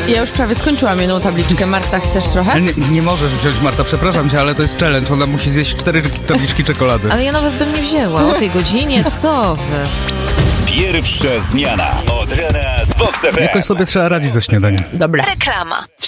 Ja już prawie skończyłam jedną tabliczkę. Marta, chcesz trochę? Nie możesz wziąć, Marta, przepraszam cię, ale to jest challenge. Ona musi zjeść 4 tabliczki czekolady. Ale ja nawet bym nie wzięła o tej godzinie, co wy? Pierwsza zmiana od rana z Vox FM. Jakoś sobie trzeba radzić ze śniadaniem. Dobra. Reklama.